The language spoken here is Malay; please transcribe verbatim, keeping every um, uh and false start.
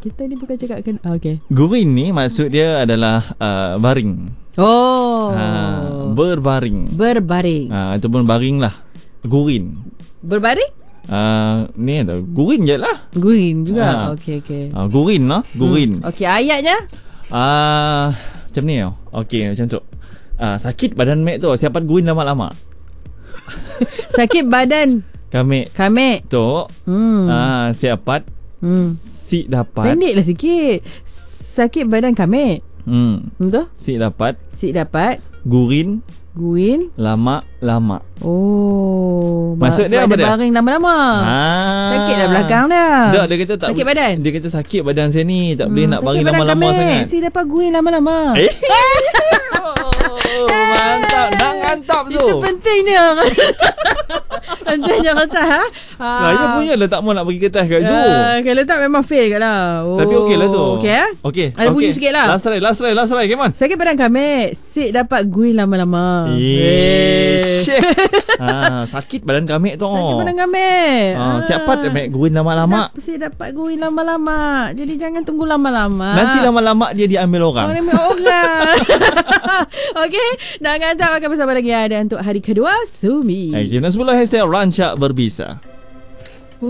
Kita ni bukan cakap kan. ah, Okay. Gurin ni maksud dia adalah uh, baring. Oh. Ha, berbaring. Berbaring. Ha, ataupun baring lah. Gurin. Berbaring? Uh, ni ada gurin je lah. Gurin juga. Ha. Okey okey. Uh, gurin lah. Gurin. Hmm. Okey, ayatnya? Ah, uh, macam ni tau. Okey, macam tu. Ah, uh, sakit badan mek tu, siapa gurin lama-lama. Sakit badan Kami kami. tu. Hmm. Ah, siapa Hmm. si dapat. Pendeklah sikit. Sakit badan kami. Hmm. Betul? Si dapat Si dapat gurin guin. lama-lama. Oh. Maksud dia sebab apa dia? dia? Baring lama-lama. Ah. Sakit dah belakang dah. Tak, dia kata tak Sakit boleh- badan? Dia kata sakit badan saya ni, tak boleh Hmm, nak sakit baring badan lama-lama kami. sangat. Si dapat guin lama-lama. Eh. Oh, mantap, nak ngantap tu. Itu pentingnya. Pentingnya kertas ha. Lah, ya punya lah tak mau nak pergi kertas kat zoo. Uh, kalau tak memang fail kat lah. Oh. Tapi okey lah tu. Okey eh? Okey. Ada bunyi sikit lah. Last try, last try, last try. Come on. Sakit badan kami. Si dapat guin lama-lama. Eh. Ha, sakit badan kami tu. Sakit badan kami. Ah, siapa dia mek guin lama-lama? Si dapat guin lama-lama. Jadi jangan tunggu lama-lama. Nanti lama-lama dia diambil orang. Orang ambil orang. Okey. Nak ngantap akan bersama lagi ada untuk hari kedua Sumi. Hai, kita sepuluh hashtag Rancak Berbisa.